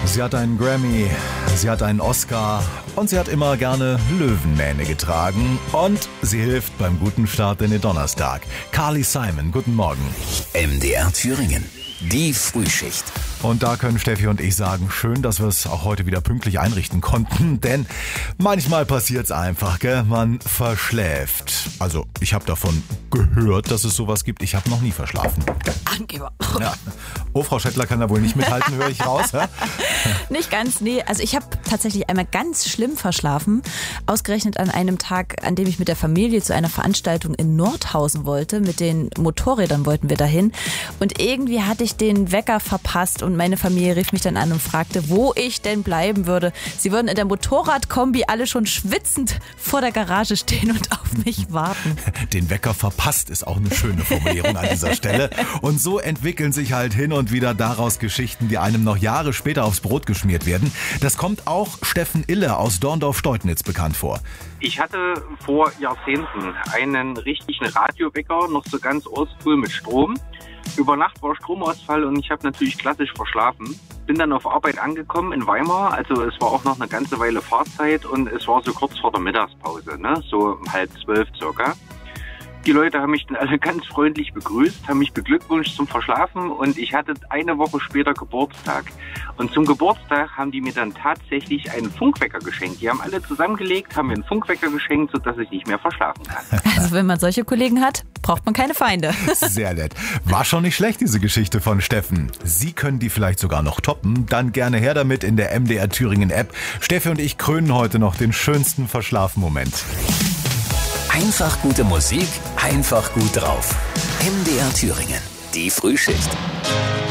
Sie hat einen Grammy, sie hat einen Oscar und sie hat immer gerne Löwenmähne getragen. Und sie hilft beim guten Start in den Donnerstag. Carly Simon, guten Morgen. MDR Thüringen, die Frühschicht. Und da können Steffi und ich sagen, schön, dass wir es auch heute wieder pünktlich einrichten konnten. Denn manchmal passiert's einfach, gell? Man verschläft. Also, ich habe davon gehört, dass es sowas gibt. Ich habe noch nie verschlafen. Angeber. Ja. Oh, Frau Schettler kann da wohl nicht mithalten, höre ich raus. Hä? Nicht ganz, nee. Also ich habe tatsächlich einmal ganz schlimm verschlafen. Ausgerechnet an einem Tag, an dem ich mit der Familie zu einer Veranstaltung in Nordhausen wollte. Mit den Motorrädern wollten wir dahin. Und irgendwie hatte ich den Wecker verpasst. Und meine Familie rief mich dann an und fragte, wo ich denn bleiben würde. Sie würden in der Motorradkombi alle schon schwitzend vor der Garage stehen und auf mich warten. Den Wecker verpasst ist auch eine schöne Formulierung an dieser Stelle. Und so entwickeln sich halt hin und wieder daraus Geschichten, die einem noch Jahre später aufs Brot geschmiert werden. Das kommt auch Steffen Ille aus Dorndorf-Steutnitz bekannt vor. Ich hatte vor Jahrzehnten einen richtigen Radiowecker, noch so ganz oldschool mit Strom. Über Nacht war Stromausfall und ich habe natürlich klassisch verschlafen. Bin dann auf Arbeit angekommen in Weimar, also es war auch noch eine ganze Weile Fahrzeit und es war so kurz vor der Mittagspause, ne? So 11:30 circa. Die Leute haben mich dann alle ganz freundlich begrüßt, haben mich beglückwünscht zum Verschlafen und ich hatte eine Woche später Geburtstag. Und zum Geburtstag haben die mir dann tatsächlich einen Funkwecker geschenkt. Die haben alle zusammengelegt, haben mir einen Funkwecker geschenkt, sodass ich nicht mehr verschlafen kann. Also wenn man solche Kollegen hat, braucht man keine Feinde. Sehr nett. War schon nicht schlecht, diese Geschichte von Steffen. Sie können die vielleicht sogar noch toppen. Dann gerne her damit in der MDR Thüringen App. Steffi und ich krönen heute noch den schönsten Verschlafmoment. Einfach gute Musik, einfach gut drauf. MDR Thüringen, die Frühschicht.